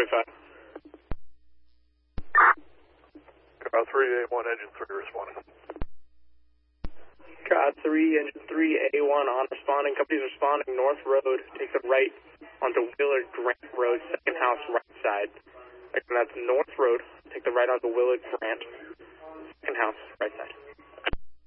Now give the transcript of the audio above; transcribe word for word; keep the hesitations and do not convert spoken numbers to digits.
twenty-five. Car three, A one, engine three responding. Car three, engine three, A one on responding. Company's responding, North Road. Take the right onto Willard Grant Road, second house, right side. Again, that's North Road. Take the right onto Willard Grant, second house, right side.